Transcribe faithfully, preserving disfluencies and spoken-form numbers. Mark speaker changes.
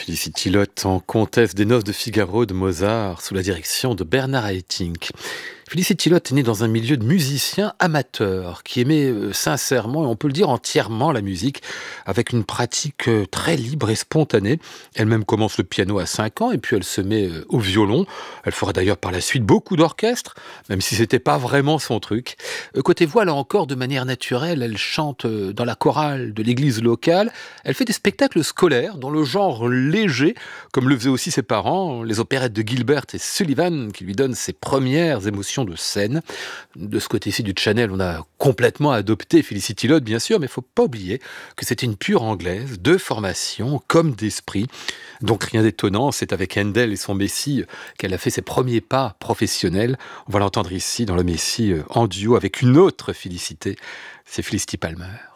Speaker 1: Felicity Lott en comtesse des Noces de Figaro de Mozart sous la direction de Bernard Haitink. Felicity Lott est née dans un milieu de musiciens amateurs qui aimaient euh, sincèrement, et on peut le dire entièrement, la musique, avec une pratique euh, très libre et spontanée. Elle-même commence le piano à cinq ans et puis elle se met euh, au violon. Elle fera d'ailleurs par la suite beaucoup d'orchestre, même si c'était pas vraiment son truc. Euh, côté voix, là encore, de manière naturelle, elle chante euh, dans la chorale de l'église locale. Elle fait des spectacles scolaires dans le genre léger, comme le faisaient aussi ses parents, les opérettes de Gilbert et Sullivan, qui lui donnent ses premières émotions de scène. De ce côté-ci du Channel, on a complètement adopté Felicity Lott, bien sûr, mais il ne faut pas oublier que c'était une pure anglaise, de formation comme d'esprit. Donc rien d'étonnant, c'est avec Handel et son Messie qu'elle a fait ses premiers pas professionnels. On va l'entendre ici dans le Messie en duo avec une autre Félicité, c'est Felicity Palmer.